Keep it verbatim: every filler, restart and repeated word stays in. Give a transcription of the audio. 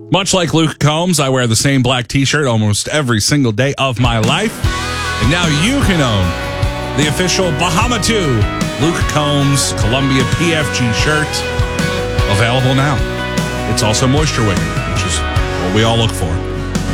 Much like Luke Combs, I wear the same black t-shirt almost every single day of my life. And now you can own the official Bahama two Luke Combs Columbia P F G shirt. Available now. It's also moisture wicking, which is what we all look for.